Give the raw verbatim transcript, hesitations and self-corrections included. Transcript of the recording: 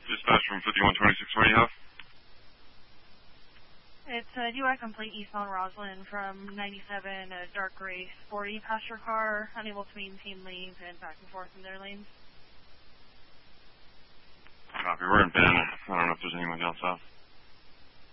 Dispatch from fifty-one twenty-six, what do you have? It's a D U I complete eastbound Roslyn from ninety-seven, a dark gray sporty passenger car, unable to maintain lanes and back and forth in their lanes. Copy, we're in Ben. I don't know if there's anyone else out.